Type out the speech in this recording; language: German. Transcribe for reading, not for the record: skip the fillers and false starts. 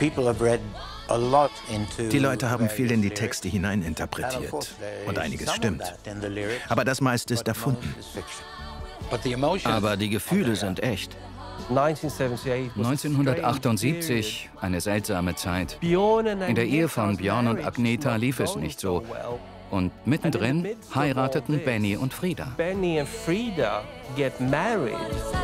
Die Leute haben viel in die Texte hineininterpretiert und einiges stimmt. Aber das meiste ist erfunden. Aber die Gefühle sind echt. 1978, eine seltsame Zeit. In der Ehe von Björn und Agneta lief es nicht so. Und mittendrin heirateten Benny und Frida.